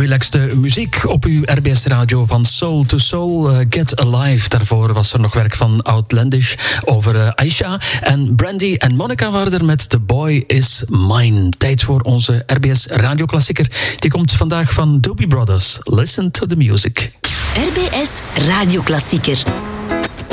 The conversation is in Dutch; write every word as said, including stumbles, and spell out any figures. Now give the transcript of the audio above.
relaxte muziek op uw R B S Radio van Soul to Soul. Uh, Get Alive. Daarvoor was er nog werk van Outlandish over uh, Aisha. En Brandy en Monica waren er met The Boy Is Mine. Tijd voor onze R B S radioklassieker. Die komt vandaag van Doobie Brothers. Listen to the music. R B S radioklassieker.